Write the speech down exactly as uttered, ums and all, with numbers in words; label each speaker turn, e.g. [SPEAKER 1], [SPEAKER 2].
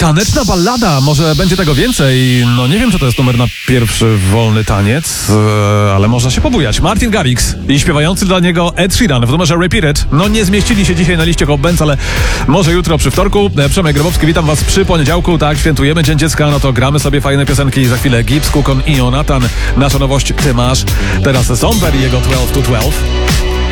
[SPEAKER 1] Taneczna ballada, może będzie tego więcej. No nie wiem, czy to jest numer na pierwszy wolny taniec, e, ale można się pobujać. Martin Garrix i śpiewający dla niego Ed Sheeran w numerze Repeated. No nie zmieścili się dzisiaj na liście Hot Bands, ale może jutro przy wtorku. E, Przemek Grabowski, witam was przy poniedziałku. Tak, świętujemy Dzień Dziecka, no to gramy sobie fajne piosenki. Za chwilę Gibbs, Kukon i Jonathan. Nasza nowość Ty masz. Teraz Somber i jego twelve to twelve.